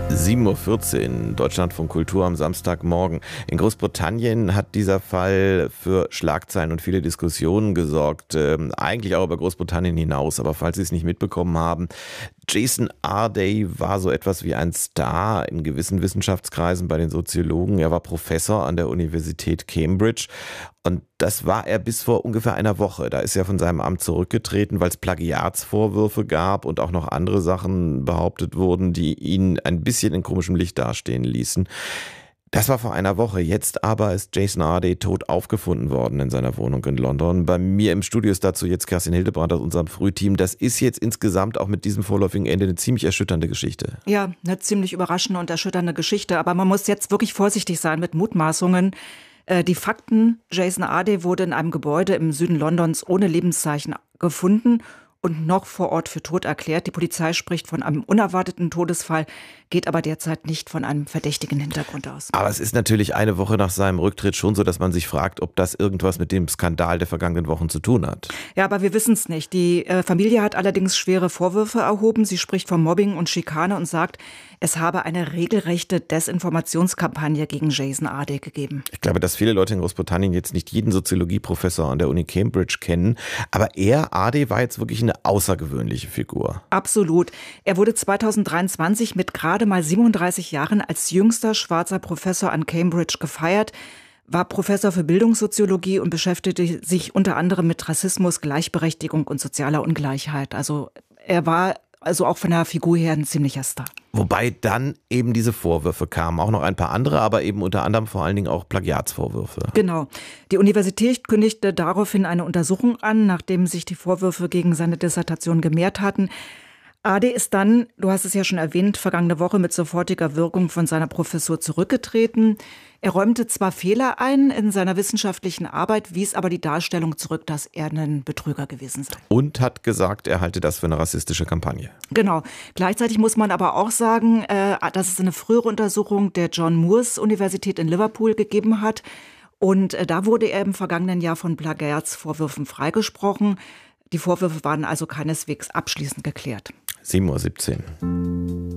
7:14 Uhr, Deutschlandfunk Kultur am Samstagmorgen. In Großbritannien hat dieser Fall für Schlagzeilen und viele Diskussionen gesorgt. Eigentlich auch über Großbritannien hinaus, aber falls Sie es nicht mitbekommen haben, Jason Arday war so etwas wie ein Star in gewissen Wissenschaftskreisen bei den Soziologen. Er war Professor an der Universität Cambridge und das war er bis vor ungefähr einer Woche. Da ist er von seinem Amt zurückgetreten, weil es Plagiatsvorwürfe gab und auch noch andere Sachen behauptet wurden, die ihn ein bisschen in komischem Licht dastehen ließen. Das war vor einer Woche. Jetzt aber ist Jason Arday tot aufgefunden worden in seiner Wohnung in London. Bei mir im Studio ist dazu jetzt Kerstin Hildebrandt aus unserem Frühteam. Das ist jetzt insgesamt auch mit diesem vorläufigen Ende eine ziemlich erschütternde Geschichte. Ja, eine ziemlich überraschende und erschütternde Geschichte. Aber man muss jetzt wirklich vorsichtig sein mit Mutmaßungen. Die Fakten: Jason Arday wurde in einem Gebäude im Süden Londons ohne Lebenszeichen gefunden und noch vor Ort für tot erklärt. Die Polizei spricht von einem unerwarteten Todesfall, geht aber derzeit nicht von einem verdächtigen Hintergrund aus. Aber es ist natürlich eine Woche nach seinem Rücktritt schon so, dass man sich fragt, ob das irgendwas mit dem Skandal der vergangenen Wochen zu tun hat. Ja, aber wir wissen es nicht. Die Familie hat allerdings schwere Vorwürfe erhoben. Sie spricht von Mobbing und Schikane und sagt, es habe eine regelrechte Desinformationskampagne gegen Jason Arday gegeben. Ich glaube, dass viele Leute in Großbritannien jetzt nicht jeden Soziologieprofessor an der Uni Cambridge kennen. Aber Arday war jetzt wirklich eine außergewöhnliche Figur. Absolut. Er wurde 2023 mit gerade mal 37 Jahren als jüngster schwarzer Professor an Cambridge gefeiert, war Professor für Bildungssoziologie und beschäftigte sich unter anderem mit Rassismus, Gleichberechtigung und sozialer Ungleichheit. Also er war auch von der Figur her ein ziemlicher Star. Wobei dann eben diese Vorwürfe kamen, auch noch ein paar andere, aber eben unter anderem vor allen Dingen auch Plagiatsvorwürfe. Genau. Die Universität kündigte daraufhin eine Untersuchung an, nachdem sich die Vorwürfe gegen seine Dissertation gemehrt hatten. Arday ist dann, du hast es ja schon erwähnt, vergangene Woche mit sofortiger Wirkung von seiner Professur zurückgetreten. Er räumte zwar Fehler ein in seiner wissenschaftlichen Arbeit, wies aber die Darstellung zurück, dass er ein Betrüger gewesen sei. Und hat gesagt, er halte das für eine rassistische Kampagne. Genau. Gleichzeitig muss man aber auch sagen, dass es eine frühere Untersuchung der John Moores Universität in Liverpool gegeben hat. Und da wurde er im vergangenen Jahr von Plagiatsvorwürfen freigesprochen. Die Vorwürfe waren also keineswegs abschließend geklärt. 7:17 Uhr.